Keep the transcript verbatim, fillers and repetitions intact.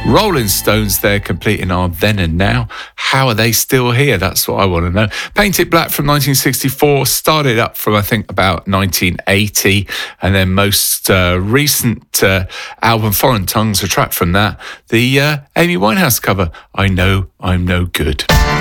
Rolling Stones, they're completing our Then and Now. How are they still here? That's what I want to know. Paint It Black from nineteen sixty-four, started up from, I think, about nineteen eighty. And then most uh, recent uh, album, Foreign Tongues, a track from that. The uh, Amy Winehouse cover, I Know I'm No Good.